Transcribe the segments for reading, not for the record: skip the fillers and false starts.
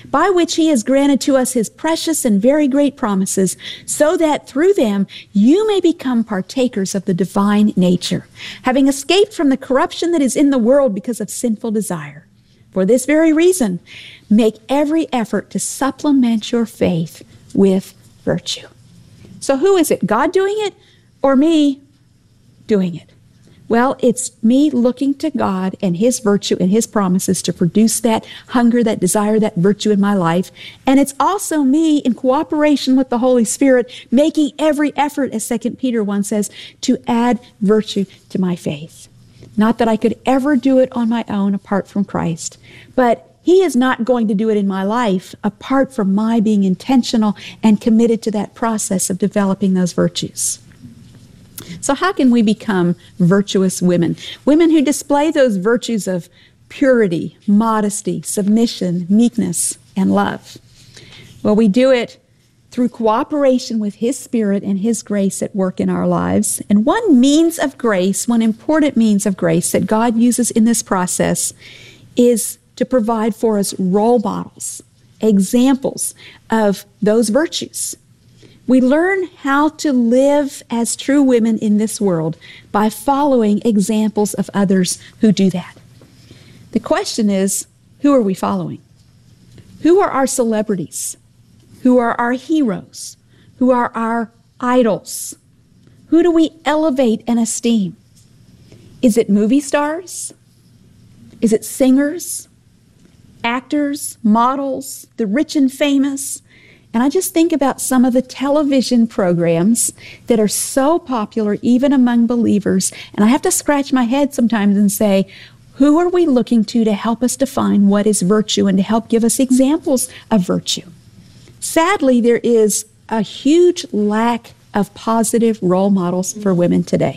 by which he has granted to us his precious and very great promises, so that through them you may become partakers of the divine nature, having escaped from the corruption that is in the world because of sinful desire. For this very reason, make every effort to supplement your faith with virtue. So who is it? God doing it or me doing it? Well, it's me looking to God and his virtue and his promises to produce that hunger, that desire, that virtue in my life. And it's also me in cooperation with the Holy Spirit making every effort, as 2 Peter 1 says, to add virtue to my faith. Not that I could ever do it on my own apart from Christ, but he is not going to do it in my life apart from my being intentional and committed to that process of developing those virtues. So how can we become virtuous women? Women who display those virtues of purity, modesty, submission, meekness, and love. Well, we do it through cooperation with his Spirit and his grace at work in our lives. And one means of grace, one important means of grace that God uses in this process is to provide for us role models, examples of those virtues. We learn how to live as true women in this world by following examples of others who do that. The question is, who are we following? Who are our celebrities? Who are our heroes? Who are our idols? Who do we elevate and esteem? Is it movie stars? Is it singers, actors, models, the rich and famous? And I just think about some of the television programs that are so popular even among believers. And I have to scratch my head sometimes and say, who are we looking to help us define what is virtue and to help give us examples of virtue? Sadly, there is a huge lack of positive role models for women today.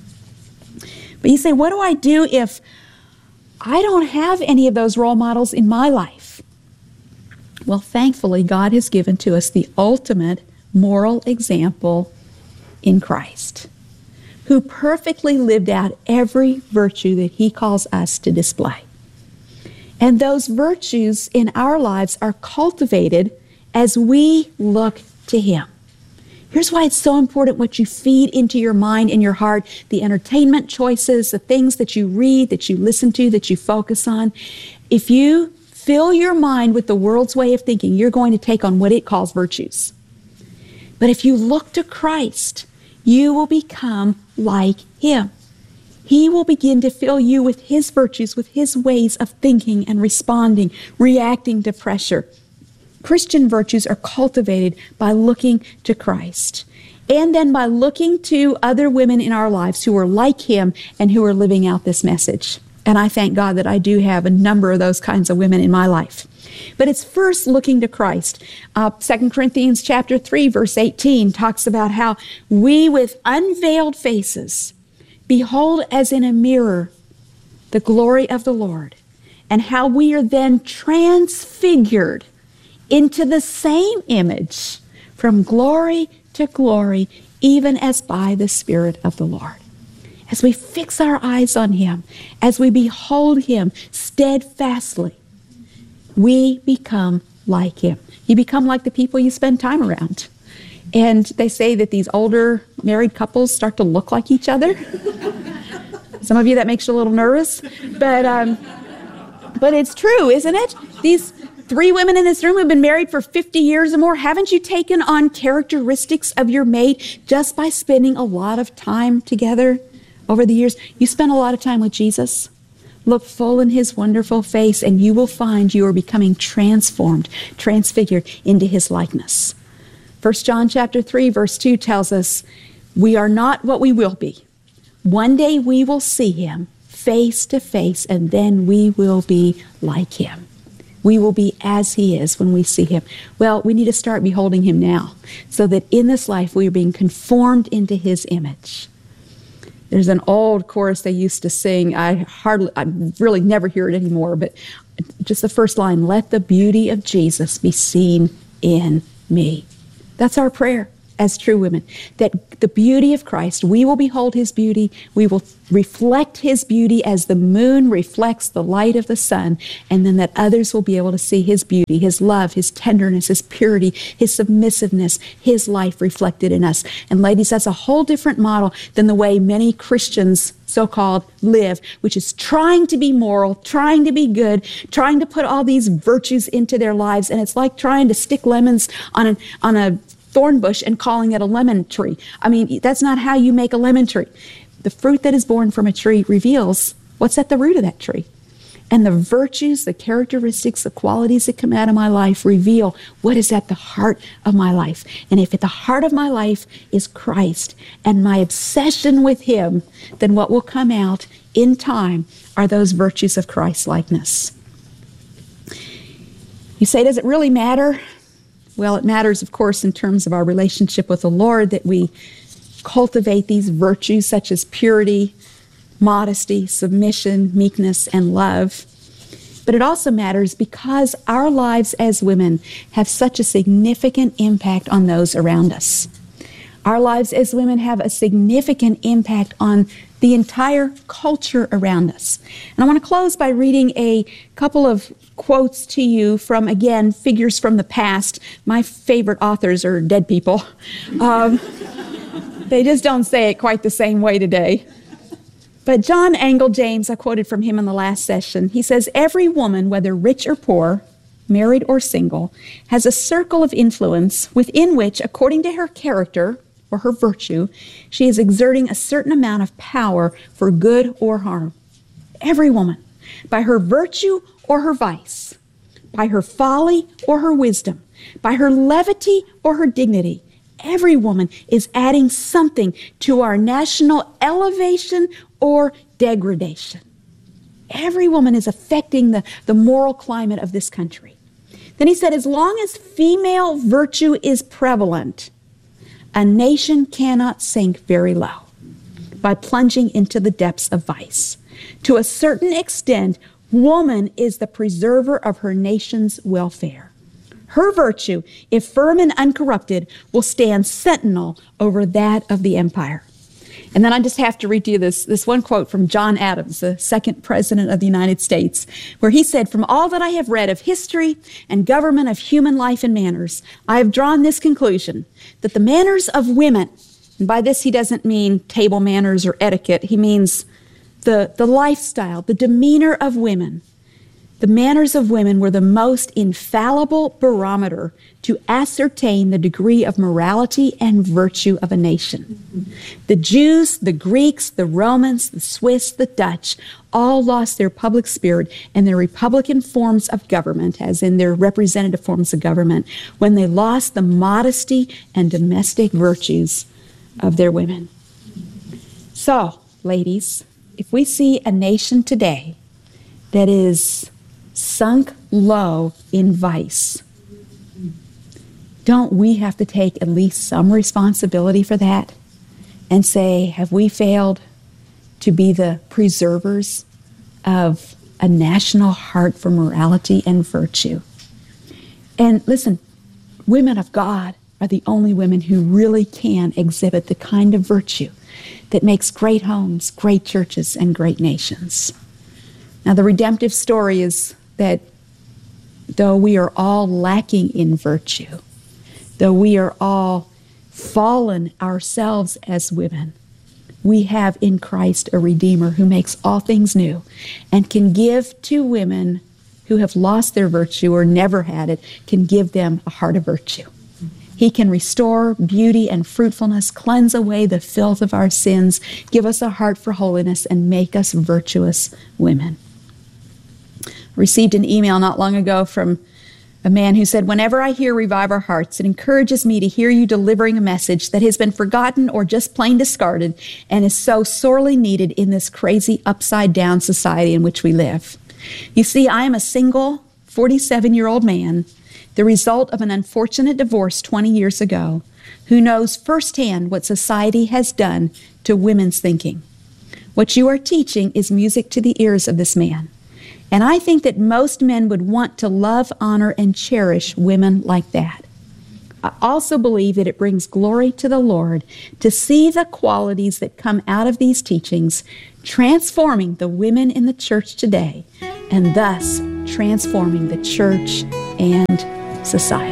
But you say, what do I do if I don't have any of those role models in my life? Well, thankfully, God has given to us the ultimate moral example in Christ, who perfectly lived out every virtue that he calls us to display. And those virtues in our lives are cultivated as we look to him. Here's why it's so important what you feed into your mind and your heart, the entertainment choices, the things that you read, that you listen to, that you focus on. If you fill your mind with the world's way of thinking, you're going to take on what it calls virtues. But if you look to Christ, you will become like him. He will begin to fill you with his virtues, with his ways of thinking and responding, reacting to pressure. Christian virtues are cultivated by looking to Christ, and then by looking to other women in our lives who are like him and who are living out this message. And I thank God that I do have a number of those kinds of women in my life. But it's first looking to Christ. 2 Corinthians chapter 3, verse 18 talks about how we with unveiled faces behold as in a mirror the glory of the Lord, and how we are then transfigured into the same image from glory to glory, even as by the Spirit of the Lord. As we fix our eyes on him, as we behold him steadfastly, we become like him. You become like the people you spend time around. And they say that these older married couples start to look like each other. Some of you, that makes you a little nervous. But it's true, isn't it? These 3 women in this room have been married for 50 years or more. Haven't you taken on characteristics of your mate just by spending a lot of time together over the years? You spend a lot of time with Jesus. Look full in his wonderful face, and you will find you are becoming transformed, transfigured into his likeness. 1 John chapter 3, verse 2 tells us, we are not what we will be. One day we will see him face to face, and then we will be like him. We will be as he is when we see him. Well, we need to start beholding him now, so that in this life we are being conformed into his image. There's an old chorus they used to sing. I really never hear it anymore, but just the first line, let the beauty of Jesus be seen in me. That's our prayer. as true women, that the beauty of Christ, we will behold his beauty, we will reflect his beauty as the moon reflects the light of the sun, and then that others will be able to see his beauty, his love, his tenderness, his purity, his submissiveness, his life reflected in us. And ladies, that's a whole different model than the way many Christians, so-called, live, which is trying to be moral, trying to be good, trying to put all these virtues into their lives, and it's like trying to stick lemons on a thorn bush and calling it a lemon tree. I mean, that's not how you make a lemon tree. The fruit that is born from a tree reveals what's at the root of that tree. And the virtues, the characteristics, the qualities that come out of my life reveal what is at the heart of my life. And if at the heart of my life is Christ and my obsession with him, then what will come out in time are those virtues of Christ-likeness. You say, does it really matter? Well, it matters, of course, in terms of our relationship with the Lord, that we cultivate these virtues such as purity, modesty, submission, meekness, and love. But it also matters because our lives as women have such a significant impact on those around us. Our lives as women have a significant impact on the entire culture around us. And I want to close by reading a couple of quotes to you from, again, figures from the past. My favorite authors are dead people. They just don't say it quite the same way today. But John Angell James, I quoted from him in the last session, he says, every woman, whether rich or poor, married or single, has a circle of influence within which, according to her character or her virtue, she is exerting a certain amount of power for good or harm. Every woman, by her virtue or her vice, by her folly or her wisdom, by her levity or her dignity, every woman is adding something to our national elevation or degradation. Every woman is affecting the moral climate of this country. Then he said, as long as female virtue is prevalent, a nation cannot sink very low by plunging into the depths of vice. To a certain extent, woman is the preserver of her nation's welfare. Her virtue, if firm and uncorrupted, will stand sentinel over that of the empire. And then I just have to read to you this one quote from John Adams, the second president of the United States, where he said, from all that I have read of history and government of human life and manners, I have drawn this conclusion, that the manners of women, and by this he doesn't mean table manners or etiquette, he means the lifestyle, the demeanor of women. The manners of women were the most infallible barometer to ascertain the degree of morality and virtue of a nation. The Jews, the Greeks, the Romans, the Swiss, the Dutch, all lost their public spirit and their republican forms of government, as in their representative forms of government, when they lost the modesty and domestic virtues of their women. So, ladies, if we see a nation today that is sunk low in vice, don't we have to take at least some responsibility for that and say, have we failed to be the preservers of a national heart for morality and virtue? And listen, women of God are the only women who really can exhibit the kind of virtue that makes great homes, great churches, and great nations. Now, the redemptive story is that though we are all lacking in virtue, though we are all fallen ourselves as women, we have in Christ a Redeemer who makes all things new and can give to women who have lost their virtue or never had it, can give them a heart of virtue. He can restore beauty and fruitfulness, cleanse away the filth of our sins, give us a heart for holiness, and make us virtuous women. I received an email not long ago from a man who said, whenever I hear Revive Our Hearts, it encourages me to hear you delivering a message that has been forgotten or just plain discarded and is so sorely needed in this crazy upside-down society in which we live. You see, I am a single 47-year-old man, the result of an unfortunate divorce 20 years ago, who knows firsthand what society has done to women's thinking. What you are teaching is music to the ears of this man. And I think that most men would want to love, honor, and cherish women like that. I also believe that it brings glory to the Lord to see the qualities that come out of these teachings transforming the women in the church today, and thus transforming the church and society.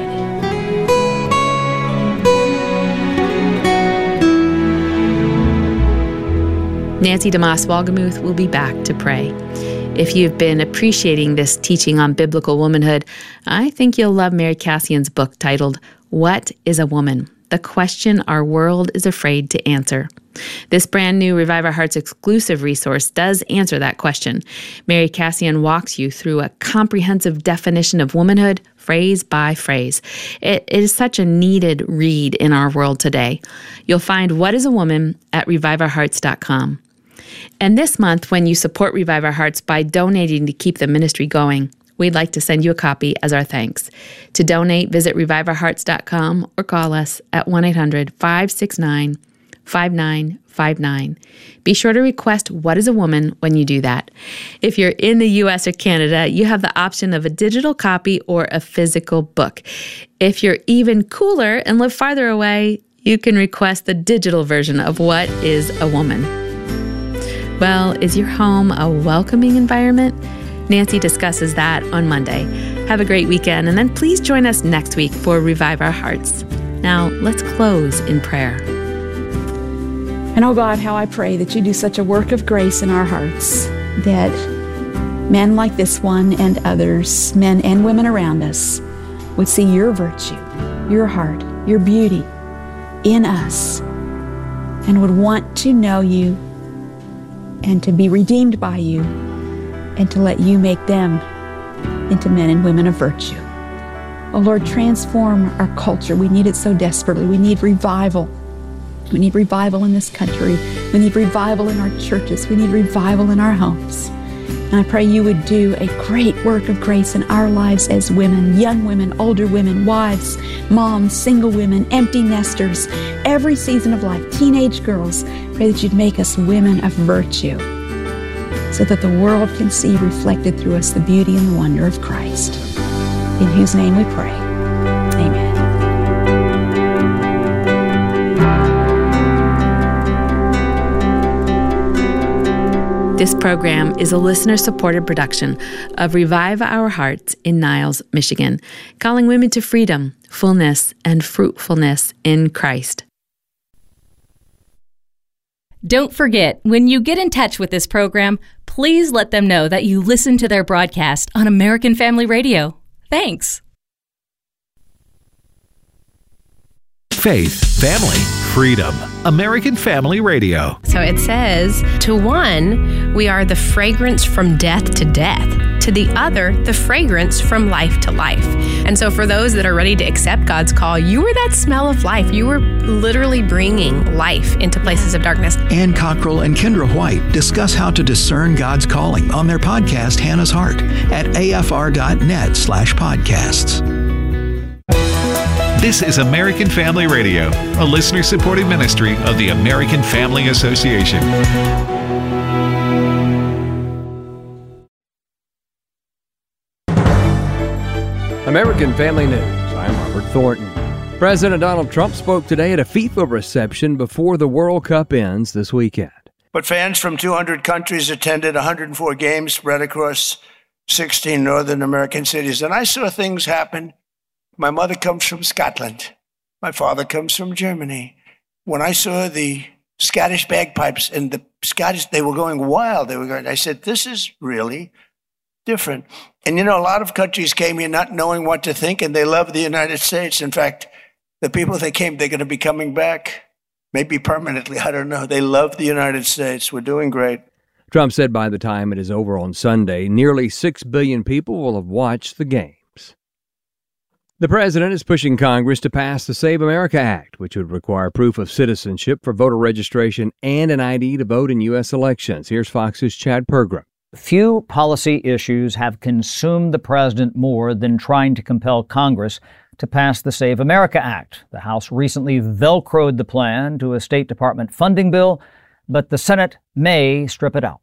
Nancy DeMoss Wolgemuth will be back to pray. If you've been appreciating this teaching on biblical womanhood, I think you'll love Mary Kassian's book titled, What is a Woman? The Question Our World is Afraid to Answer. This brand new Revive Our Hearts exclusive resource does answer that question. Mary Kassian walks you through a comprehensive definition of womanhood, phrase by phrase. It is such a needed read in our world today. You'll find What is a Woman at reviveourhearts.com. And this month, when you support Revive Our Hearts by donating to keep the ministry going, we'd like to send you a copy as our thanks. To donate, visit reviveourhearts.com or call us at 1-800-569-5959. Be sure to request What is a Woman when you do that. If you're in the U.S. or Canada, you have the option of a digital copy or a physical book. If you're even cooler and live farther away, you can request the digital version of What is a Woman. Well, is your home a welcoming environment? Nancy discusses that on Monday. Have a great weekend, and then please join us next week for Revive Our Hearts. Now, let's close in prayer. And oh God, how I pray that you do such a work of grace in our hearts, that men like this one and others, men and women around us, would see your virtue, your heart, your beauty in us, and would want to know you and to be redeemed by you, and to let you make them into men and women of virtue. Oh Lord, transform our culture. We need it so desperately. We need revival. We need revival in this country. We need revival in our churches. We need revival in our homes. And I pray you would do a great work of grace in our lives as women, young women, older women, wives, moms, single women, empty nesters, every season of life, teenage girls. Pray that you'd make us women of virtue, so that the world can see reflected through us the beauty and the wonder of Christ, in whose name we pray. Amen. This program is a listener-supported production of Revive Our Hearts in Niles, Michigan, calling women to freedom, fullness, and fruitfulness in Christ. Don't forget, when you get in touch with this program, please let them know that you listen to their broadcast on American Family Radio. Thanks. Faith, family, freedom. American Family Radio. So it says, to one, we are the fragrance from death to death. To the other, the fragrance from life to life. And so for those that are ready to accept God's call, you were that smell of life. You were literally bringing life into places of darkness. Ann Cockrell and Kendra White discuss how to discern God's calling on their podcast, Hannah's Heart, at afr.net/podcasts. This is American Family Radio, a listener-supported ministry of the American Family Association. American Family News. I'm Robert Thornton. President Donald Trump spoke today at a FIFA reception before the World Cup ends this weekend. But fans from 200 countries attended 104 games spread across 16 Northern American cities. And I saw things happen. My mother comes from Scotland. My father comes from Germany. When I saw the Scottish bagpipes and the Scottish, they were going wild. I said, this is really different. And, a lot of countries came here not knowing what to think, and they love the United States. In fact, the people that came, they're going to be coming back, maybe permanently. I don't know. They love the United States. We're doing great. Trump said by the time it is over on Sunday, nearly 6 billion people will have watched the games. The president is pushing Congress to pass the Save America Act, which would require proof of citizenship for voter registration and an ID to vote in U.S. elections. Here's Fox's Chad Pergram. Few policy issues have consumed the president more than trying to compel Congress to pass the Save America Act. The House recently velcroed the plan to a State Department funding bill, but the Senate may strip it out.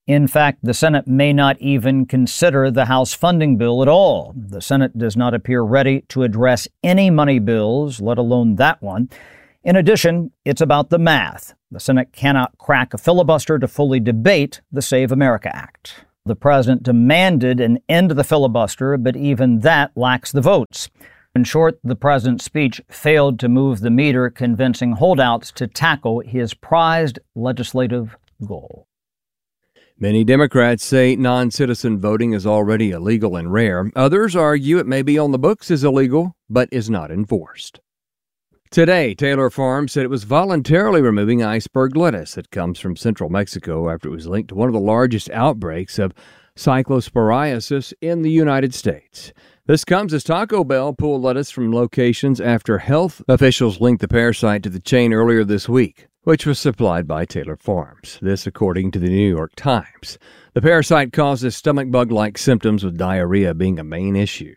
In fact, the Senate may not even consider the House funding bill at all. The Senate does not appear ready to address any money bills, let alone that one. In addition, it's about the math. The Senate cannot crack a filibuster to fully debate the Save America Act. The president demanded an end to the filibuster, but even that lacks the votes. In short, the president's speech failed to move the meter, convincing holdouts to tackle his prized legislative goal. Many Democrats say non-citizen voting is already illegal and rare. Others argue it may be on the books as illegal, but is not enforced. Today, Taylor Farms said it was voluntarily removing iceberg lettuce that comes from central Mexico after it was linked to one of the largest outbreaks of cyclosporiasis in the United States. This comes as Taco Bell pulled lettuce from locations after health officials linked the parasite to the chain earlier this week, which was supplied by Taylor Farms. This according to the New York Times. The parasite causes stomach bug-like symptoms, with diarrhea being a main issue.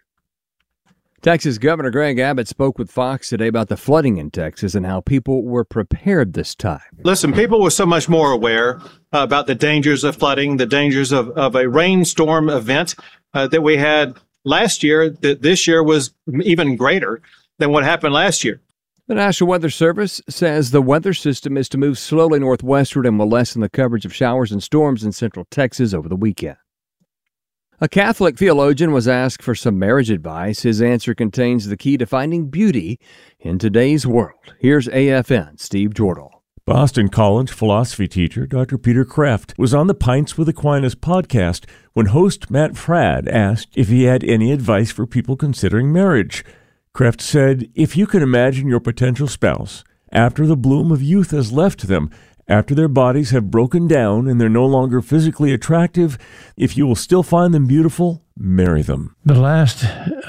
Texas Governor Greg Abbott spoke with Fox today about the flooding in Texas and how people were prepared this time. Listen, people were so much more aware about the dangers of flooding, the dangers of a rainstorm event that we had last year. That this year was even greater than what happened last year. The National Weather Service says the weather system is to move slowly northwestward and will lessen the coverage of showers and storms in central Texas over the weekend. A Catholic theologian was asked for some marriage advice. His answer contains the key to finding beauty in today's world. Here's AFN's Steve Jordal. Boston College philosophy teacher Dr. Peter Kreeft was on the Pints with Aquinas podcast when host Matt Fradd asked if he had any advice for people considering marriage. Kreeft said, if you can imagine your potential spouse, after the bloom of youth has left them, after their bodies have broken down and they're no longer physically attractive, if you will still find them beautiful, marry them. The last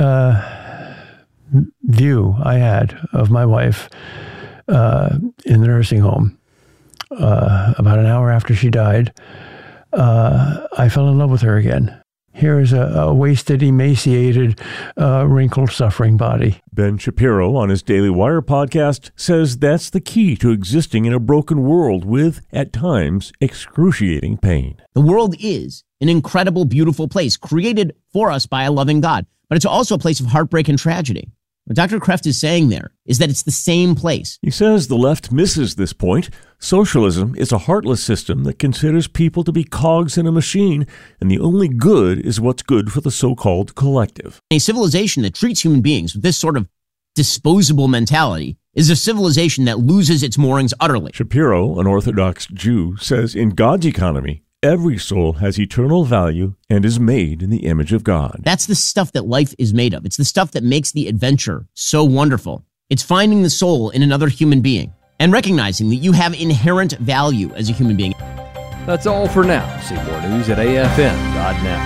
view I had of my wife in the nursing home, about an hour after she died, I fell in love with her again. Here is a wasted, emaciated, wrinkled, suffering body. Ben Shapiro on his Daily Wire podcast says that's the key to existing in a broken world with, at times, excruciating pain. The world is an incredible, beautiful place created for us by a loving God, but it's also a place of heartbreak and tragedy. What Dr. Kreeft is saying there is that it's the same place. He says the left misses this point. Socialism is a heartless system that considers people to be cogs in a machine, and the only good is what's good for the so-called collective. A civilization that treats human beings with this sort of disposable mentality is a civilization that loses its moorings utterly. Shapiro, an Orthodox Jew, says in God's economy, every soul has eternal value and is made in the image of God. That's the stuff that life is made of. It's the stuff that makes the adventure so wonderful. It's finding the soul in another human being and recognizing that you have inherent value as a human being. That's all for now. See more news at afn.net.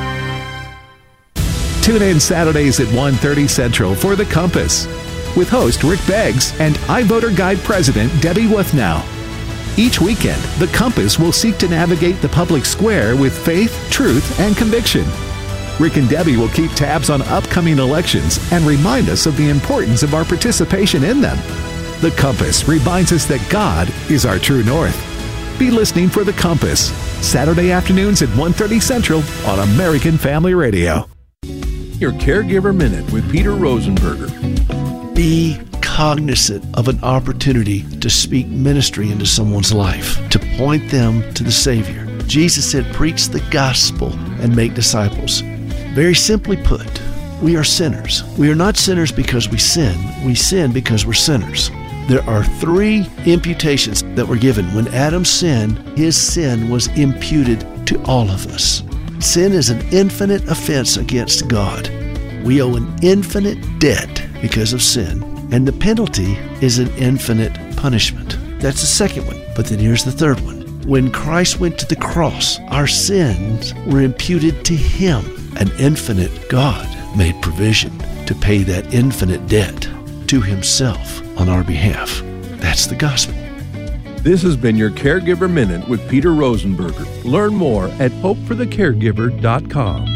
Tune in Saturdays at 1:30 Central for The Compass with host Rick Beggs and iVoter Guide President Debbie Wuthnow. Each weekend, The Compass will seek to navigate the public square with faith, truth, and conviction. Rick and Debbie will keep tabs on upcoming elections and remind us of the importance of our participation in them. The Compass reminds us that God is our true north. Be listening for The Compass, Saturday afternoons at 1:30 Central on American Family Radio. Your Caregiver Minute with Peter Rosenberger. Be cognizant of an opportunity to speak ministry into someone's life, to point them to the Savior. Jesus said, preach the gospel and make disciples. Very simply put, we are sinners. We are not sinners because we sin because we're sinners. There are 3 imputations that were given. When Adam sinned, his sin was imputed to all of us. Sin is an infinite offense against God. We owe an infinite debt because of sin. And the penalty is an infinite punishment. That's the second one. But then here's the third one. When Christ went to the cross, our sins were imputed to him. An infinite God made provision to pay that infinite debt to himself on our behalf. That's the gospel. This has been your Caregiver Minute with Peter Rosenberger. Learn more at hopeforthecaregiver.com.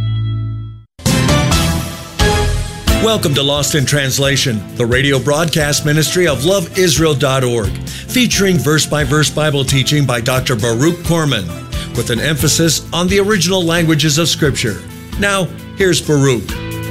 Welcome to Lost in Translation, the radio broadcast ministry of loveisrael.org, featuring verse-by-verse Bible teaching by Dr. Baruch Korman. with an emphasis on the original languages of Scripture. Now, here's Baruch.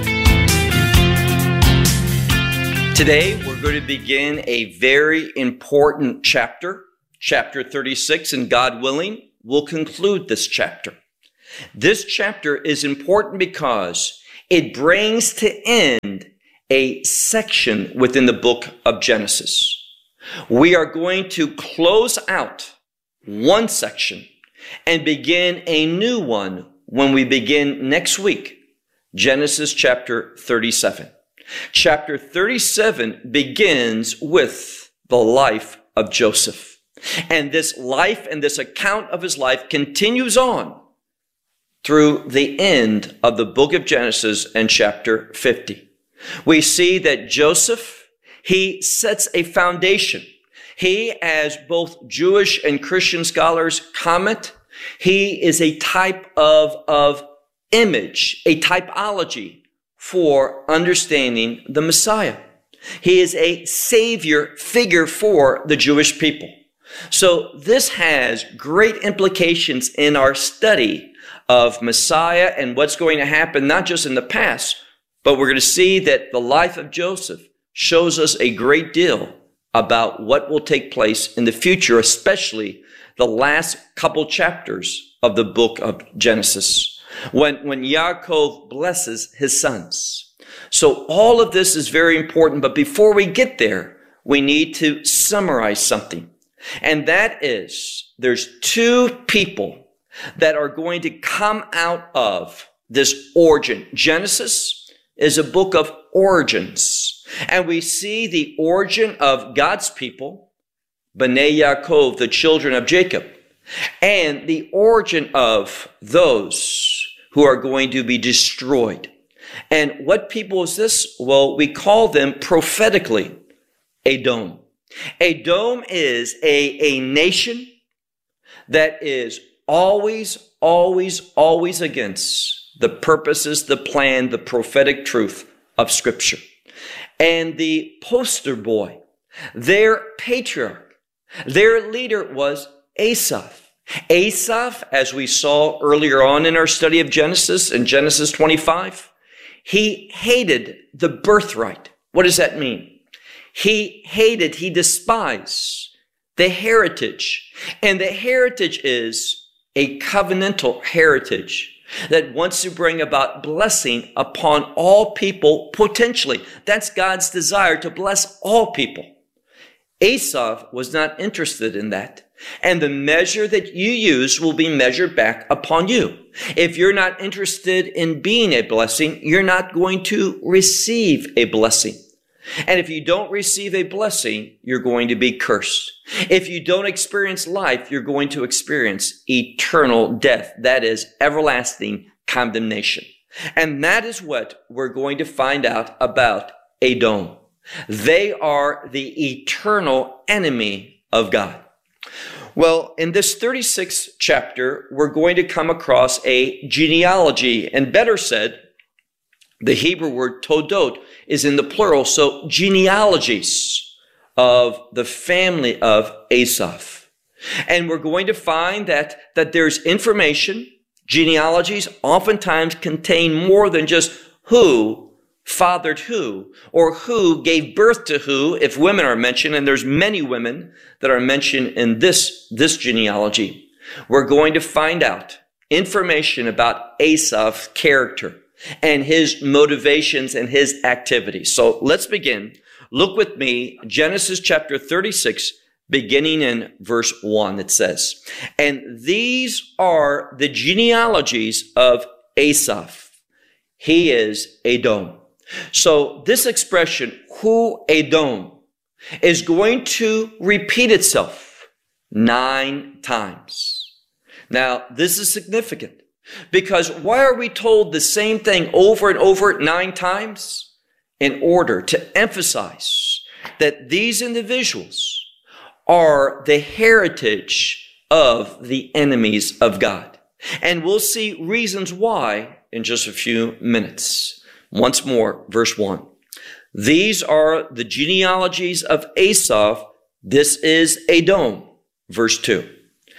Today, we're going to begin a very important chapter, chapter 36, and God willing, we'll conclude this chapter. This chapter is important because it brings to end a section within the book of Genesis. We are going to close out one section and begin a new one when we begin next week, Genesis chapter 37. Chapter 37 begins with the life of Joseph. And this life and this account of his life continues on through the end of the book of Genesis and chapter 50. We see that Joseph, he sets a foundation. He, as both Jewish and Christian scholars comment, he is a type of image, a typology for understanding the Messiah. He is a savior figure for the Jewish people. So this has great implications in our study of Messiah and what's going to happen, not just in the past, but we're going to see that the life of Joseph shows us a great deal about what will take place in the future, especially the last couple chapters of the book of Genesis, when Yaakov blesses his sons. So all of this is very important, but before we get there, we need to summarize something. And that is, there's two people that are going to come out of this origin. Genesis is a book of origins. And we see the origin of God's people, Bnei Yaakov, the children of Jacob, and the origin of those who are going to be destroyed. And what people is this? Well, we call them prophetically Edom. Edom is a nation that is always against the purposes, the plan, the prophetic truth of Scripture. And the poster boy, their patriarch, their leader was Asaph. Asaph, as we saw earlier on in our study of Genesis, in Genesis 25, he hated the birthright. What does that mean? He despised the heritage. And the heritage is a covenantal heritage that wants to bring about blessing upon all people potentially. That's God's desire, to bless all people. Asaph was not interested in that. And the measure that you use will be measured back upon you. If you're not interested in being a blessing, you're not going to receive a blessing. And if you don't receive a blessing, you're going to be cursed. If you don't experience life, you're going to experience eternal death. That is everlasting condemnation. And that is what we're going to find out about Edom. They are the eternal enemy of God. Well, in this 36th chapter, we're going to come across a genealogy, and better said, the Hebrew word todot is in the plural, so genealogies of the family of Asaph. And we're going to find that there's information. Genealogies oftentimes contain more than just who fathered who, or who gave birth to who, if women are mentioned, and there's many women that are mentioned in this genealogy. We're going to find out information about Asaph's character and his motivations and his activities. So let's begin. Look with me, Genesis chapter 36, beginning in verse 1. It says, "And these are the genealogies of Asaph. He is Edom." So this expression, hu Edom, is going to repeat itself 9 times. Now, this is significant because why are we told the same thing over and over 9 times? In order to emphasize that these individuals are the heritage of the enemies of God. And we'll see reasons why in just a few minutes. Once more, verse 1. These are the genealogies of Asaph. This is Edom. Verse 2.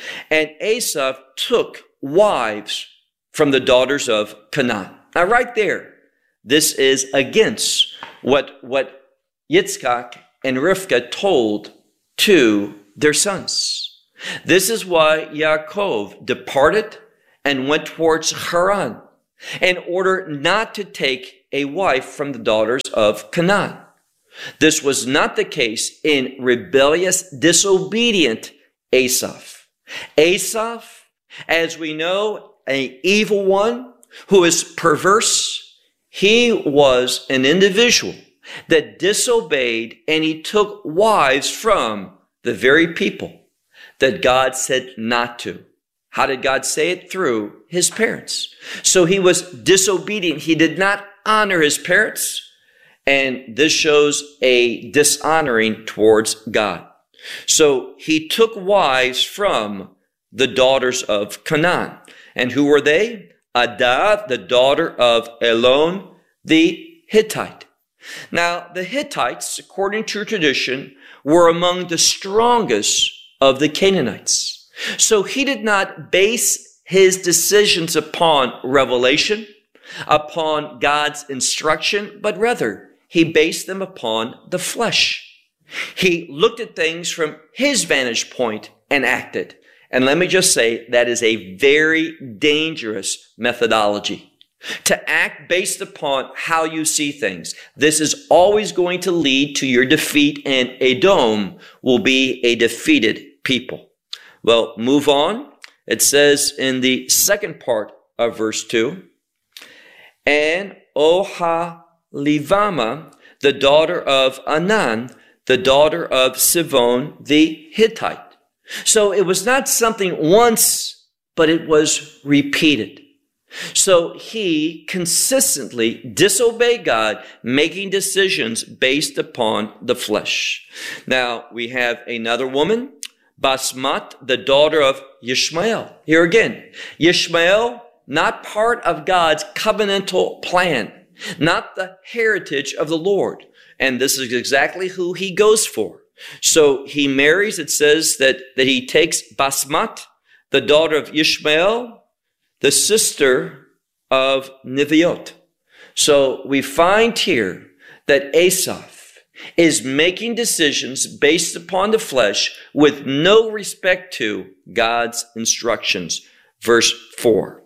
And Esau took wives from the daughters of Canaan. Now right there, this is against what Yitzchak and Rivka told to their sons. This is why Yaakov departed and went towards Haran in order not to take a wife from the daughters of Canaan. This was not the case in rebellious, disobedient Esau. Esau, as we know, an evil one who is perverse, he was an individual that disobeyed, and he took wives from the very people that God said not to. How did God say it? Through his parents. So he was disobedient. He did not honor his parents, and this shows a dishonoring towards God. So he took wives from the daughters of Canaan. And who were they? Adah, the daughter of Elon, the Hittite. Now, the Hittites, according to tradition, were among the strongest of the Canaanites. So he did not base his decisions upon revelation, upon God's instruction, but rather he based them upon the flesh. He looked at things from his vantage point and acted. And let me just say, that is a very dangerous methodology. To act based upon how you see things. This is always going to lead to your defeat, and Edom will be a defeated people. Well, move on. It says in the second part of verse 2, and Oholibamah, the daughter of Anan, the daughter of Sivon, the Hittite. So it was not something once, but it was repeated. So he consistently disobeyed God, making decisions based upon the flesh. Now, we have another woman, Basmat, the daughter of Yishmael. Here again, Yishmael, not part of God's covenantal plan, not the heritage of the Lord. And this is exactly who he goes for. So he marries, it says that he takes Basmat, the daughter of Yishmael, the sister of Neviot. So we find here that Esau is making decisions based upon the flesh with no respect to God's instructions. Verse 4.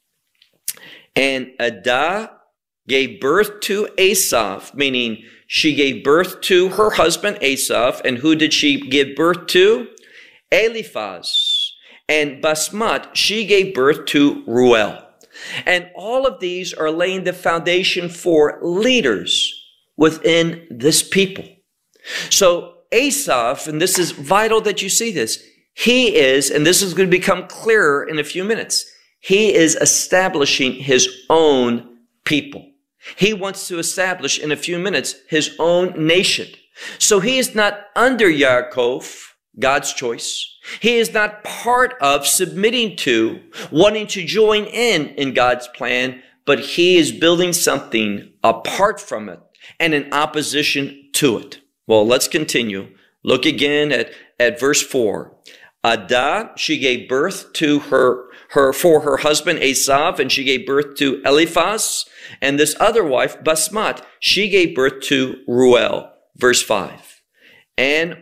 And Adah gave birth to Esau, meaning she gave birth to her husband Esau. And who did she give birth to? Eliphaz. And Basmat, she gave birth to Ruel. And all of these are laying the foundation for leaders within this people. So Esau, and this is vital that you see this, he is, and this is going to become clearer in a few minutes, he is establishing his own people. He wants to establish in a few minutes his own nation. So he is not under Yaakov, God's choice. He is not part of submitting to, wanting to join in God's plan, but he is building something apart from it and in opposition to it. Well, let's continue. Look again at verse 4. Adah, she gave birth to her husband Esau, and she gave birth to Eliphaz. And this other wife, Basmat, she gave birth to Ruel. Verse 5. And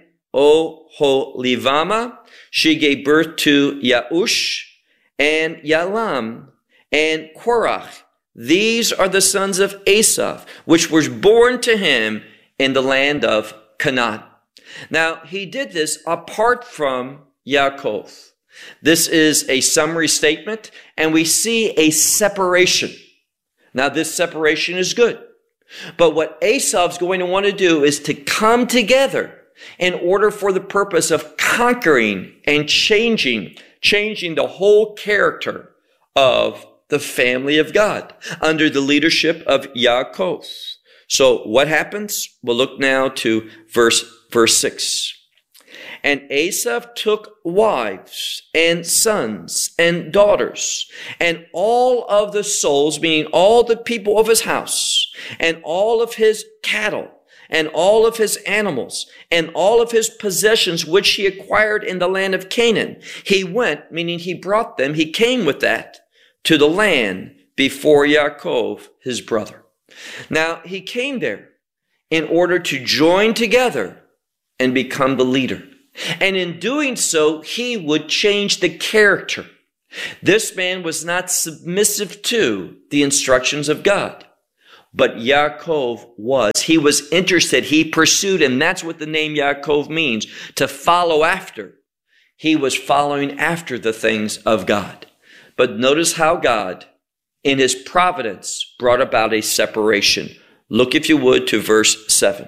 Oholibamah, she gave birth to Yaush and Yalam and Korach. These are the sons of Esau, which was born to him in the land of Canaan. Now, he did this apart from Yaakov. This is a summary statement, and we see a separation. Now, this separation is good. But what Esau's going to want to do is to come together in order for the purpose of conquering and changing the whole character of the family of God under the leadership of Yaakov. So what happens? We'll look now to verse 6. And Esau took wives and sons and daughters and all of the souls, meaning all the people of his house and all of his cattle and all of his animals and all of his possessions which he acquired in the land of Canaan. He went, meaning he brought them, he came with that to the land before Yaakov, his brother. Now, he came there in order to join together and become the leader. And in doing so, he would change the character. This man was not submissive to the instructions of God, but Yaakov was. He was interested. He pursued, and that's what the name Yaakov means, to follow after. He was following after the things of God. But notice how God, in his providence, brought about a separation. Look, if you would, to verse 7.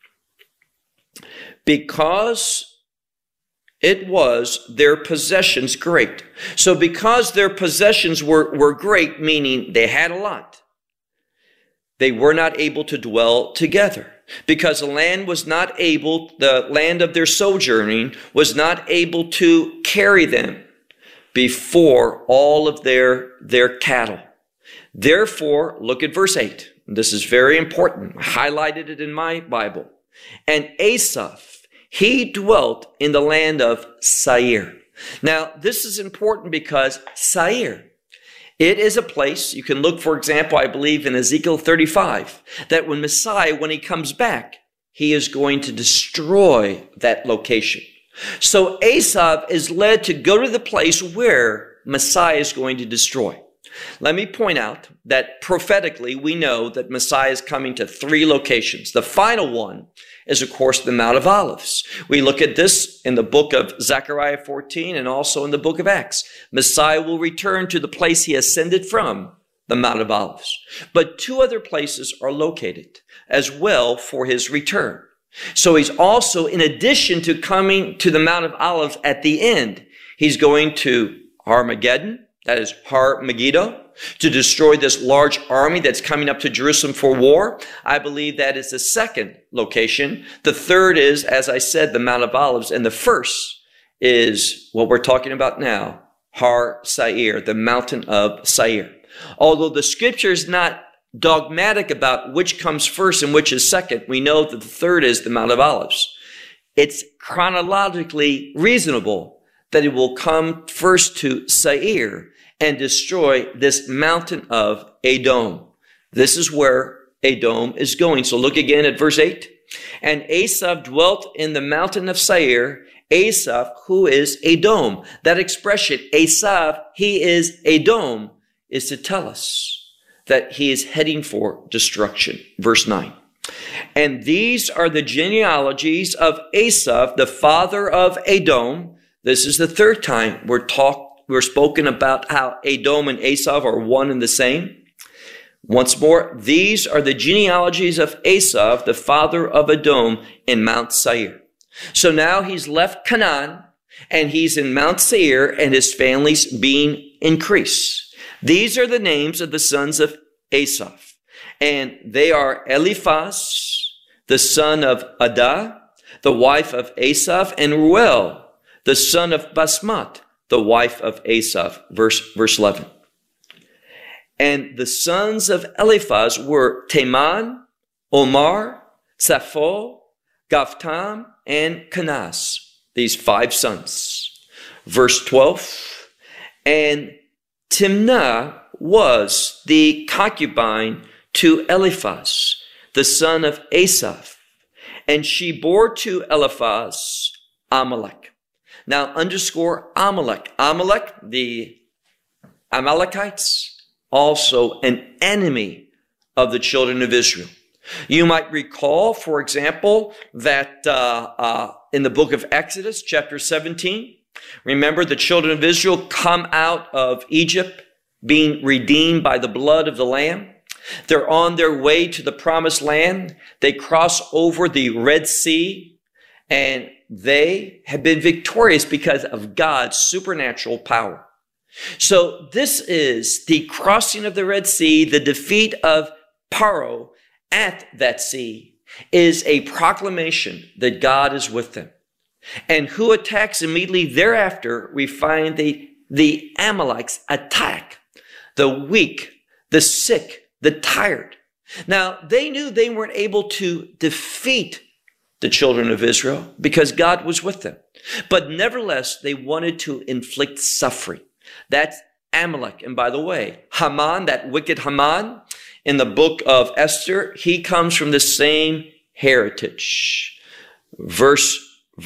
Because it was their possessions great. So because their possessions were great, meaning they had a lot, they were not able to dwell together. Because the land of their sojourning was not able to carry them before all of their cattle. Therefore, look at verse 8. This is very important. I highlighted it in my Bible. And Asaph, he dwelt in the land of Seir. Now, this is important because Seir, it is a place, you can look, for example, I believe in Ezekiel 35, that when Messiah, when he comes back, he is going to destroy that location. So Asaph is led to go to the place where Messiah is going to destroy. Let me point out that prophetically, we know that Messiah is coming to 3 locations. The final one is, of course, the Mount of Olives. We look at this in the book of Zechariah 14 and also in the book of Acts. Messiah will return to the place he ascended from, the Mount of Olives. But 2 other places are located as well for his return. So he's also, in addition to coming to the Mount of Olives at the end, he's going to Armageddon, that is Har Megiddo, to destroy this large army that's coming up to Jerusalem for war. I believe that is the second location. The third is, as I said, the Mount of Olives. And the first is what we're talking about now, Har Seir, the mountain of Seir. Although the scripture is not dogmatic about which comes first and which is second, we know that the third is the Mount of Olives. It's chronologically reasonable that it will come first to Seir and destroy this mountain of Edom. This is where Edom is going. So look again at verse 8. And Asaph dwelt in the mountain of Seir. Asaph, who is Edom. That expression, Asaph, he is Edom, is to tell us that he is heading for destruction. Verse 9. And these are the genealogies of Asaph, the father of Edom. This is the third time we're spoken about how Edom and Asaph are one and the same. Once more, these are the genealogies of Asaph, the father of Edom, in Mount Seir. So now he's left Canaan, and he's in Mount Seir, and his family's being increased. These are the names of the sons of Asaph, and they are Eliphaz, the son of Adah, the wife of Asaph, and Ruel, the son of Basmat, the wife of Asaph. Verse 11. And the sons of Eliphaz were Teman, Omar, Sapho, Gavtam, and Kenaz. These 5 sons. Verse 12. And Timnah was the concubine to Eliphaz, the son of Asaph, and she bore to Eliphaz Amalek. Now underscore Amalek. Amalek, the Amalekites, also an enemy of the children of Israel. You might recall, for example, that in the book of Exodus, chapter 17, remember the children of Israel come out of Egypt being redeemed by the blood of the Lamb. They're on their way to the promised land. They cross over the Red Sea, and they have been victorious because of God's supernatural power. So this is the crossing of the Red Sea, the defeat of Paro at that sea is a proclamation that God is with them. And who attacks immediately thereafter? We find the Amalekites attack the weak, the sick, the tired. Now, they knew they weren't able to defeat the children of Israel because God was with them. But nevertheless, they wanted to inflict suffering. That's Amalek. And by the way, Haman, that wicked Haman, in the book of Esther, he comes from the same heritage. Verse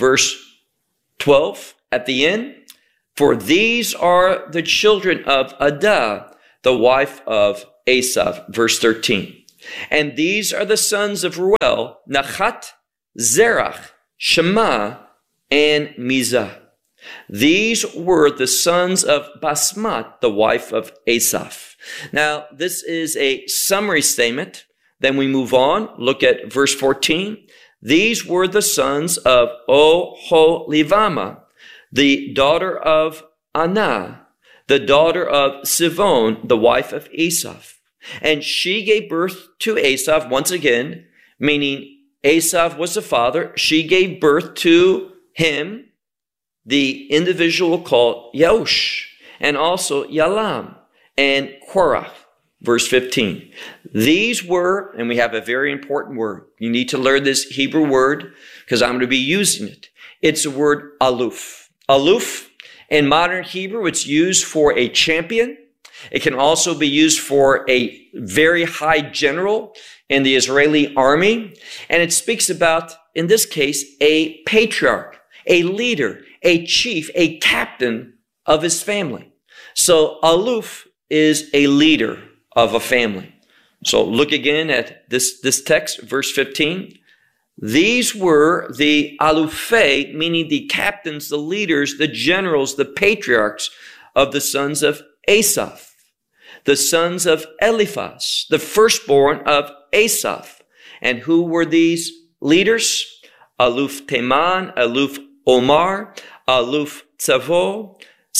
12 at the end, for these are the children of Adah, the wife of Asaph. Verse 13. And these are the sons of Ruel, Nachat, Zerach, Shema, and Mizah. These were the sons of Basmat, the wife of Asaph. Now, this is a summary statement. Then we move on. Look at verse 14. These were the sons of Oholibamah, the daughter of Anah, the daughter of Sivon, the wife of Asaph. And she gave birth to Asaph, once again, meaning Asaph was the father. She gave birth to him, the individual called Yeush, and also Yalam and Korah. Verse 15. These were, and we have a very important word. You need to learn this Hebrew word because I'm going to be using it. It's the word aluf. Aluf, in modern Hebrew, it's used for a champion. It can also be used for a very high general in the Israeli army. And it speaks about, in this case, a patriarch, a leader, a chief, a captain of his family. So aluf is a leader of a family. So look again at this text, verse 15. These were the alufei, meaning the captains, the leaders, the generals, the patriarchs of the sons of Asaph. The sons of Eliphaz, the firstborn of Asaph. And who were these leaders? Aluf Teman, Aluf Omar, Aluf Safo,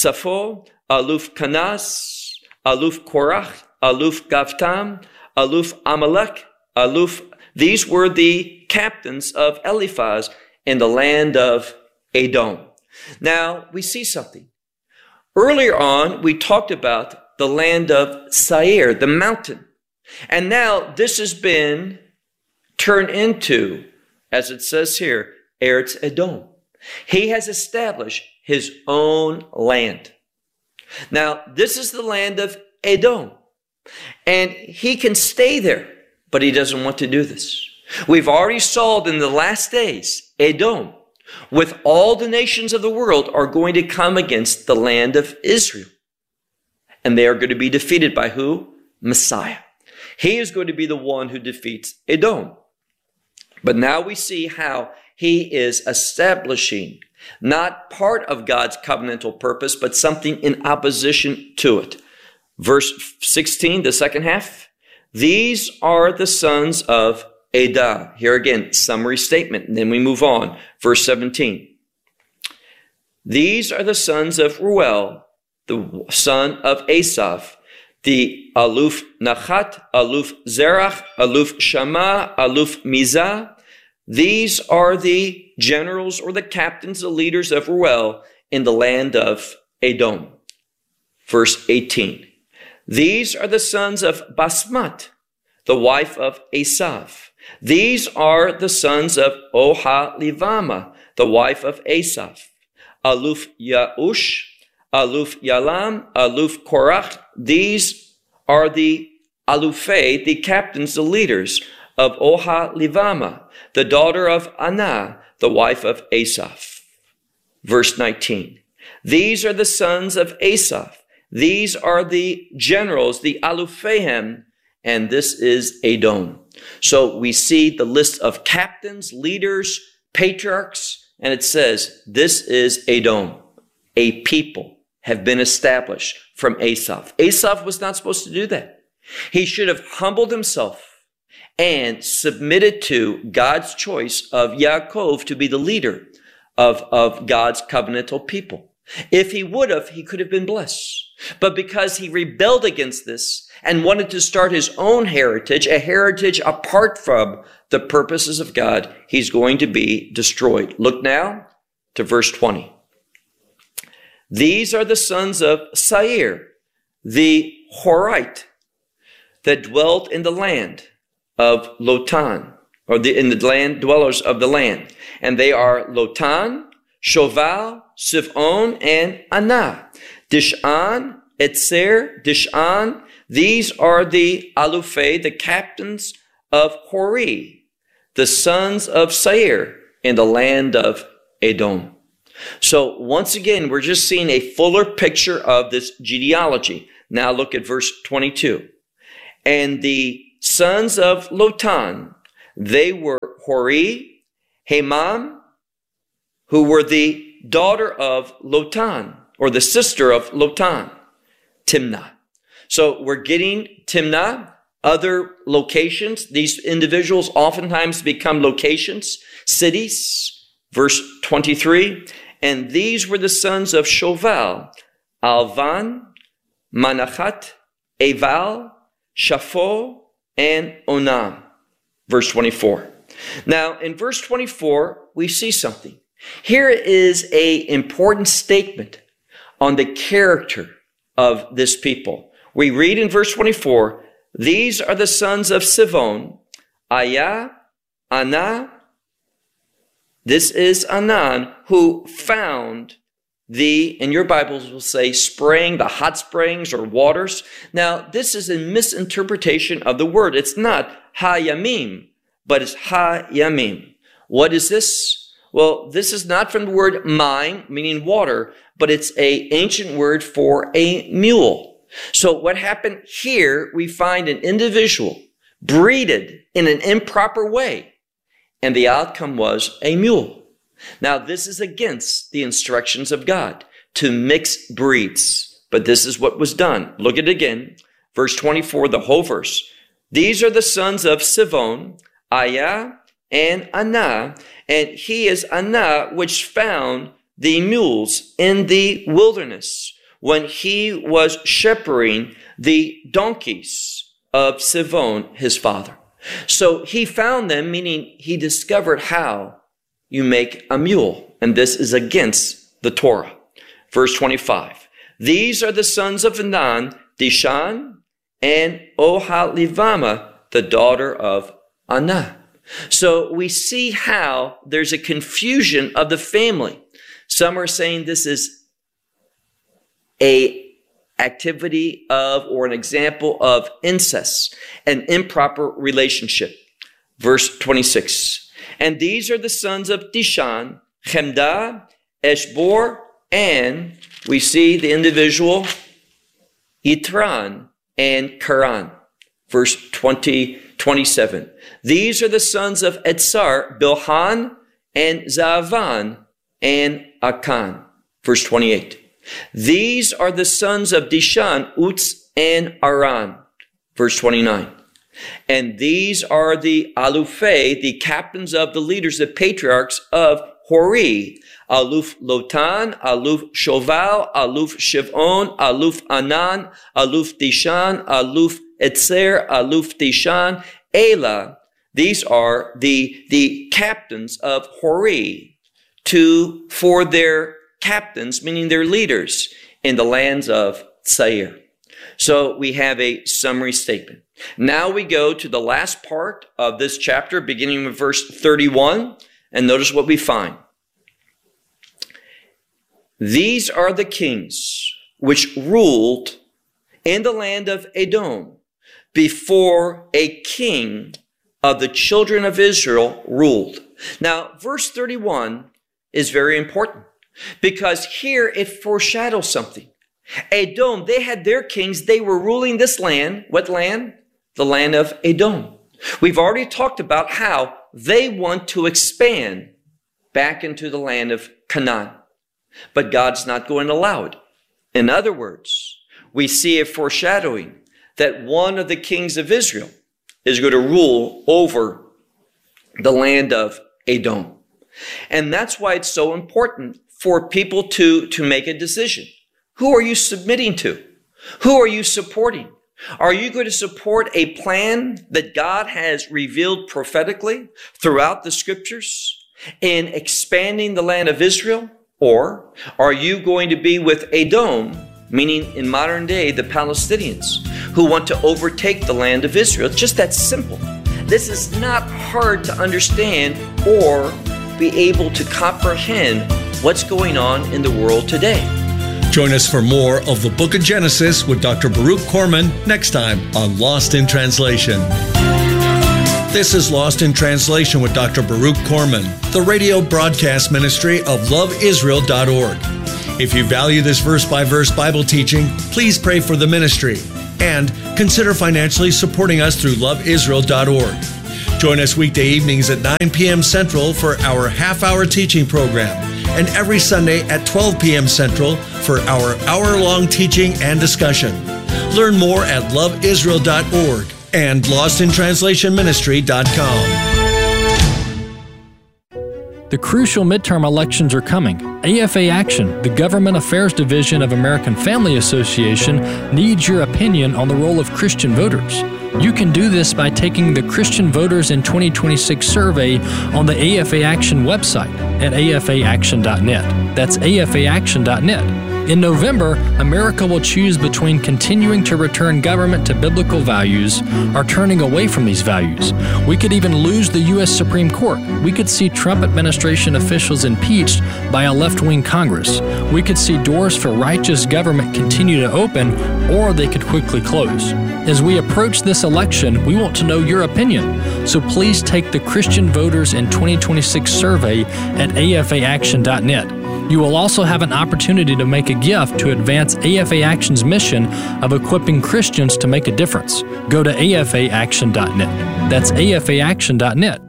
Aluf Kanas, Aluf Korach, Aluf Gavtam, Aluf Amalek, Aluf. These were the captains of Eliphaz in the land of Edom. Now, we see something. Earlier on, we talked about the land of Seir, the mountain. And now this has been turned into, as it says here, Eretz Edom. He has established his own land. Now, this is the land of Edom. And he can stay there, but he doesn't want to do this. We've already saw that in the last days, Edom, with all the nations of the world, are going to come against the land of Israel. And they are going to be defeated by who? Messiah. He is going to be the one who defeats Edom. But now we see how he is establishing not part of God's covenantal purpose, but something in opposition to it. Verse 16, the second half. These are the sons of Adah. Here again, summary statement. And then we move on. Verse 17. These are the sons of Ruel, the son of Asaph, the Aluf Nachat, Aluf Zerach, Aluf Shama, Aluf Mizah. These are the generals or the captains, the leaders of Ruel in the land of Edom. Verse 18. These are the sons of Basmat, the wife of Asaph. These are the sons of Oholibamah, the wife of Asaph. Aluf Yeush, Aluf Yalam, Aluf Korach. These are the Alufei, the captains, the leaders of Oholibamah, the daughter of Anah, the wife of Asaph. Verse 19. These are the sons of Asaph. These are the generals, the Alufehem, and this is Edom. So we see the list of captains, leaders, patriarchs, and it says, this is Edom. A people have been established from Asaph. Asaph was not supposed to do that. He should have humbled himself and submitted to God's choice of Yaakov to be the leader of God's covenantal people. If he would have, he could have been blessed. But because he rebelled against this and wanted to start his own heritage, a heritage apart from the purposes of God, he's going to be destroyed. Look now to verse 20. These are the sons of Seir, the Horite, that dwelt in the land of Lotan, or in the land, dwellers of the land. And they are Lotan, Shoval, Sivon, and Anah. Dishan, Etzer, Dishan, these are the Alufei, the captains of Hori, the sons of Seir in the land of Edom. So once again, we're just seeing a fuller picture of this genealogy. Now look at verse 22. And the sons of Lotan, they were Hori, Hemam, who were the daughter of Lotan, or the sister of Lotan, Timnah. So we're getting Timnah, other locations. These individuals oftentimes become locations, cities. Verse 23, and these were the sons of Shoval, Alvan, Manachat, Eval, Shapho, and Onam. Verse 24. Now, in verse 24, we see something. Here is an important statement on the character of this people. We read in verse 24, these are the sons of Sivon, Ayah, Anah. This is Anan, who found in your Bibles will say spraying, the hot springs or waters. Now, this is a misinterpretation of the word. It's not Ha-Yamim, but it's Ha-Yamim. What is this? Well, this is not from the word mine, meaning water, but it's an ancient word for a mule. So what happened here, we find an individual breeded in an improper way, and the outcome was a mule. Now, this is against the instructions of God to mix breeds, but this is what was done. Look at it again. Verse 24, the whole verse. These are the sons of Sivon, Ayah, and Anah, and he is Anah, which found the mules in the wilderness when he was shepherding the donkeys of Sivon, his father. So he found them, meaning he discovered how you make a mule, and this is against the Torah. Verse 25, these are the sons of Anan, Dishan, and Oholibamah, the daughter of Anah. So we see how there's a confusion of the family. Some are saying this is a activity of or an example of incest, an improper relationship. Verse 26. And these are the sons of Dishan, Chemda, Eshbor, and we see the individual Itran and Karan. Verse 27. These are the sons of Etzar, Bilhan, and Zavan, and Akan. Verse 28. These are the sons of Dishan, Uts, and Aran. Verse 29. And these are the Alufei, the captains of the leaders, the patriarchs of Hori, Aluf Lotan, Aluf Shoval, Aluf Shivon, Aluf Anan, Aluf Dishan, Aluf Etzer, Aluf Dishan, Elah. These are the captains of Hori for their captains, meaning their leaders in the lands of Seir. So we have a summary statement. Now we go to the last part of this chapter, beginning with verse 31, and notice what we find. These are the kings which ruled in the land of Edom before a king of the children of Israel ruled. Now, verse 31 is very important because here it foreshadows something. Edom, they had their kings. They were ruling this land. What land? The land of Edom. We've already talked about how they want to expand back into the land of Canaan. But God's not going to allow it. In other words, we see a foreshadowing that one of the kings of Israel is going to rule over the land of Edom. And that's why it's so important for people to make a decision. Who are you submitting to? Who are you supporting? Are you going to support a plan that God has revealed prophetically throughout the scriptures in expanding the land of Israel? Or are you going to be with Edom, meaning in modern day the Palestinians, who want to overtake the land of Israel? It's just that simple. this is not hard to understand or be able to comprehend what's going on in the world today. Join us for more of the Book of Genesis with Dr. Baruch Korman next time on Lost in Translation. This is Lost in Translation with Dr. Baruch Korman, the radio broadcast ministry of loveisrael.org. If you value this verse-by-verse Bible teaching, please pray for the ministry and consider financially supporting us through loveisrael.org. Join us weekday evenings at 9 p.m. Central for our half-hour teaching program, and every Sunday at 12 p.m. Central for our hour-long teaching and discussion. Learn more at loveisrael.org and lostintranslationministry.com. The crucial midterm elections are coming. AFA Action, the Government Affairs Division of American Family Association, needs your opinion on the role of Christian voters. You can do this by taking the Christian Voters in 2026 survey on the AFA Action website at afaaction.net. That's afaaction.net. In November, America will choose between continuing to return government to biblical values or turning away from these values. We could even lose the U.S. Supreme Court. We could see Trump administration officials impeached by a left-wing Congress. We could see doors for righteous government continue to open, or they could quickly close. As we approach this election, we want to know your opinion. So please take the Christian Voters in 2026 survey at afaaction.net. You will also have an opportunity to make a gift to advance AFA Action's mission of equipping Christians to make a difference. Go to afaaction.net. That's afaaction.net.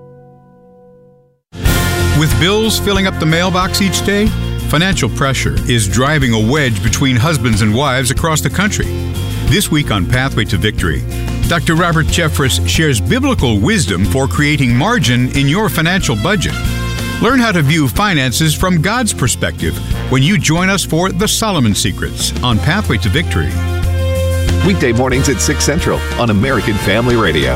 With bills filling up the mailbox each day, financial pressure is driving a wedge between husbands and wives across the country. This week on Pathway to Victory, Dr. Robert Jeffress shares biblical wisdom for creating margin in your financial budget. Learn how to view finances from God's perspective when you join us for The Solomon Secrets on Pathway to Victory. Weekday mornings at 6 Central on American Family Radio.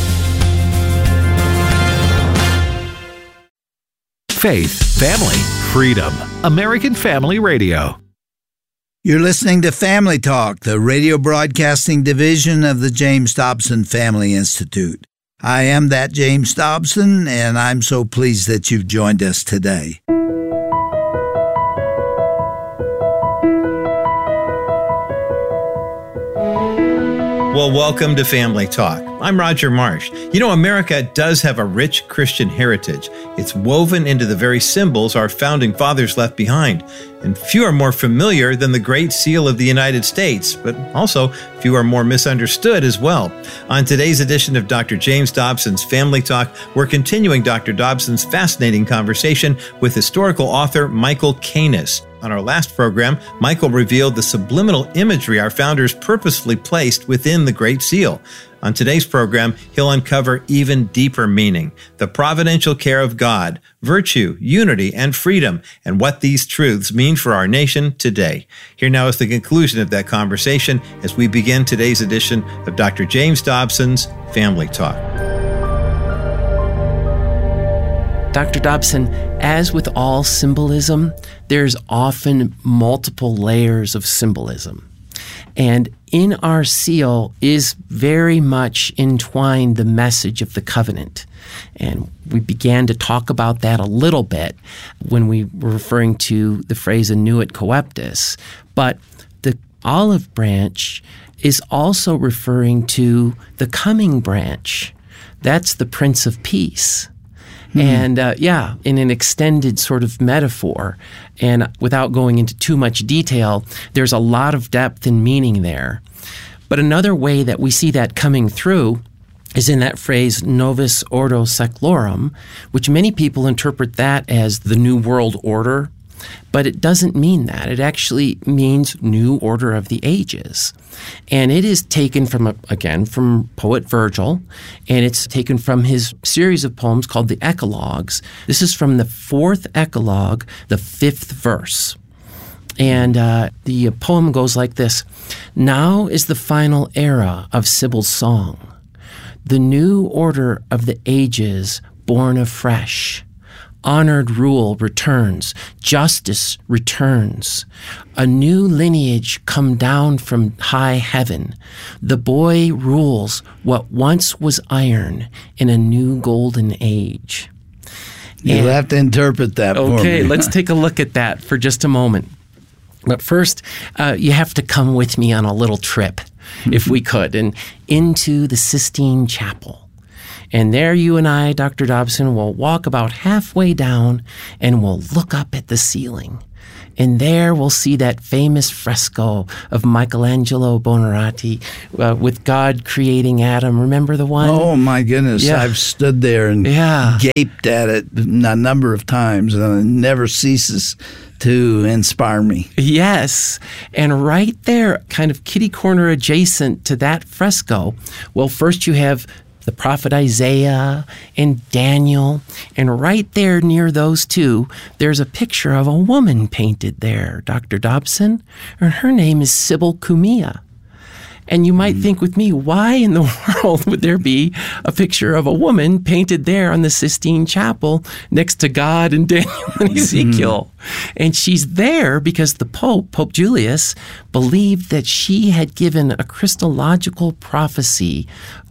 Faith, family, freedom. American Family Radio. You're listening to Family Talk, the radio broadcasting division of the James Dobson Family Institute. I am that James Dobson, and I'm so pleased that you've joined us today. Well, welcome to Family Talk. I'm Roger Marsh. You know, America does have a rich Christian heritage. It's woven into the very symbols our founding fathers left behind. And few are more familiar than the Great Seal of the United States, but also few are more misunderstood as well. On today's edition of Dr. James Dobson's Family Talk, we're continuing Dr. Dobson's fascinating conversation with historical author Michael Canis. On our last program, Michael revealed the subliminal imagery our founders purposefully placed within the Great Seal. On today's program, he'll uncover even deeper meaning, the providential care of God, virtue, unity, and freedom, and what these truths mean for our nation today. Here now is the conclusion of that conversation as we begin today's edition of Dr. James Dobson's Family Talk. Dr. Dobson, as with all symbolism, there's often multiple layers of symbolism. And in our seal is very much entwined the message of the covenant. And we began to talk about that a little bit when we were referring to the phrase annuit coeptis. But the olive branch is also referring to the coming branch. That's the Prince of Peace. And in an extended sort of metaphor, and without going into too much detail, there's a lot of depth and meaning there. But another way that we see that coming through is in that phrase, Novus Ordo Seclorum, which many people interpret that as the New World Order, but it doesn't mean that. It actually means New Order of the Ages. And it is taken from poet Virgil, and it's taken from his series of poems called the Eclogues. This is from the 4th Eclogue, the 5th verse. And the poem goes like this: Now is the final era of Sibyl's song, the new order of the ages born afresh. honored rule returns. Justice returns. A new lineage come down from high heaven. The boy rules what once was iron in a new golden age. You'll have to interpret that for me. Okay, let's take a look at that for just a moment. But first, you have to come with me on a little trip, if we could, and into the Sistine Chapel. And there you and I, Dr. Dobson, will walk about halfway down and we'll look up at the ceiling. And there we'll see that famous fresco of Michelangelo Buonarroti with God creating Adam. Remember the one? Oh, my goodness. Yeah. I've stood there and gaped at it a number of times, and it never ceases to inspire me. Yes. And right there, kind of kitty corner adjacent to that fresco, well, first you have the prophet Isaiah and Daniel. And right there near those two, there's a picture of a woman painted there, Dr. Dobson. And her name is Sybil Cumia. And you might think with me, why in the world would there be a picture of a woman painted there on the Sistine Chapel next to God and Daniel and Ezekiel? And she's there because the Pope Julius, believed that she had given a Christological prophecy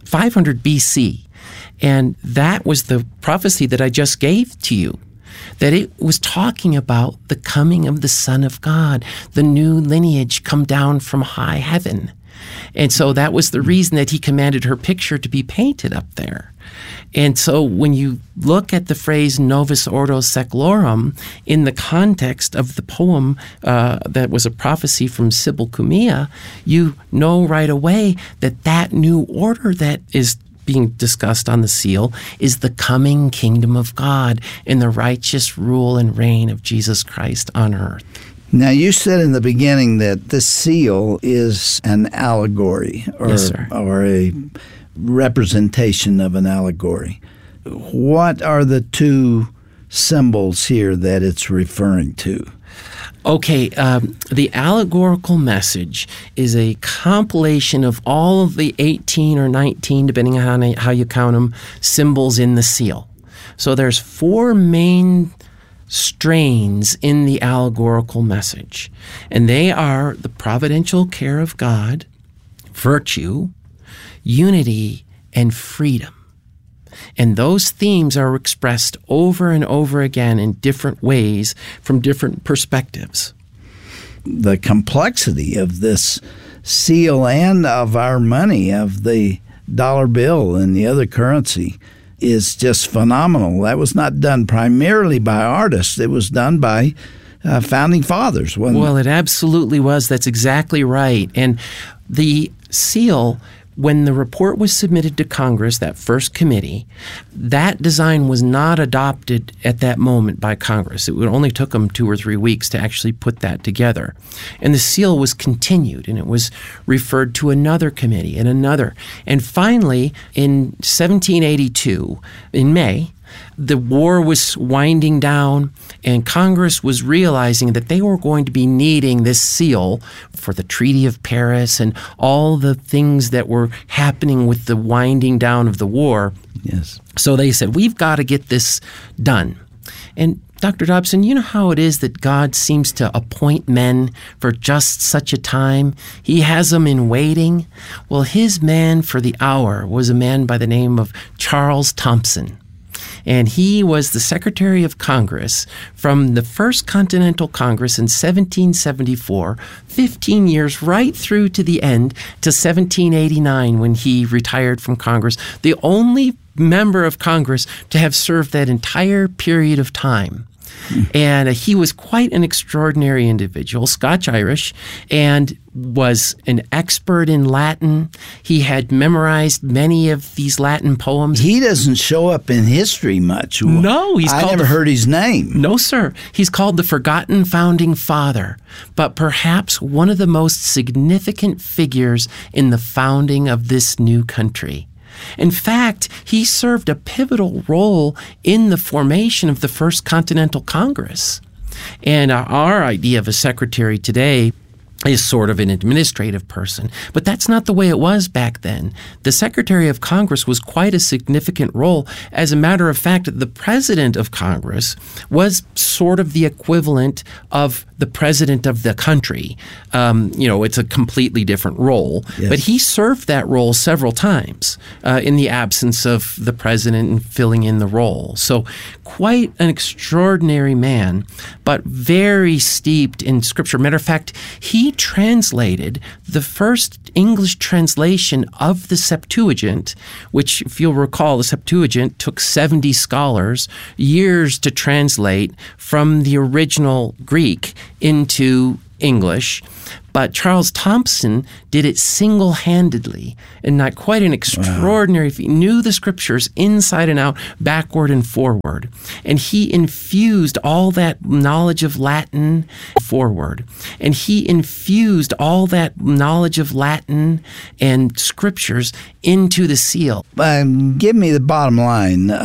500 BC. And that was the prophecy that I just gave to you, that it was talking about the coming of the Son of God, the new lineage come down from high heaven. And so that was the reason that he commanded her picture to be painted up there. And so when you look at the phrase Novus Ordo Seclorum in the context of the poem that was a prophecy from Sybil Cumia, you know right away that that new order that is being discussed on the seal is the coming kingdom of God and the righteous rule and reign of Jesus Christ on earth. Now, you said in the beginning that this seal is an allegory or a representation of an allegory. What are the two symbols here that it's referring to? Okay, the allegorical message is a compilation of all of the 18 or 19, depending on how you count them, symbols in the seal. So there's 4 main strains in the allegorical message, and they are the providential care of God, virtue, unity, and freedom. And those themes are expressed over and over again in different ways from different perspectives. The complexity of this seal and of our money, of the dollar bill and the other currency, is just phenomenal. That was not done primarily by artists. It was done by founding fathers, wasn't it? Well, it absolutely was. That's exactly right. And the seal, when the report was submitted to Congress, that first committee, that design was not adopted at that moment by Congress. It only took them 2 or 3 weeks to actually put that together. And the seal was continued, and it was referred to another committee and another. And finally, in 1782, in May, the war was winding down, and Congress was realizing that they were going to be needing this seal for the Treaty of Paris and all the things that were happening with the winding down of the war. Yes. So they said, we've got to get this done. And Dr. Dobson, you know how it is that God seems to appoint men for just such a time? He has them in waiting. Well, his man for the hour was a man by the name of Charles Thomson. And he was the Secretary of Congress from the First Continental Congress in 1774, 15 years right through to the end to 1789 when he retired from Congress, the only member of Congress to have served that entire period of time. And he was quite an extraordinary individual, Scotch-Irish, and was an expert in Latin. He had memorized many of these Latin poems. He doesn't show up in history much. No, I never heard his name. No, sir. He's called the Forgotten Founding Father, but perhaps one of the most significant figures in the founding of this new country. In fact, he served a pivotal role in the formation of the First Continental Congress. And our idea of a secretary today is sort of an administrative person. But that's not the way it was back then. The Secretary of Congress was quite a significant role. As a matter of fact, the President of Congress was sort of the equivalent of the President of the country. It's a completely different role. Yes. But he served that role several times in the absence of the President and filling in the role. So quite an extraordinary man, but very steeped in Scripture. Matter of fact, he translated the first English translation of the Septuagint, which, if you'll recall, the Septuagint took 70 scholars years to translate from the original Greek into English. But Charles Thompson did it single-handedly, and not quite an extraordinary feat. He knew the Scriptures inside and out, backward and forward. And he infused all that knowledge of Latin forward. And he infused all that knowledge of Latin and Scriptures into the seal. Give me the bottom line.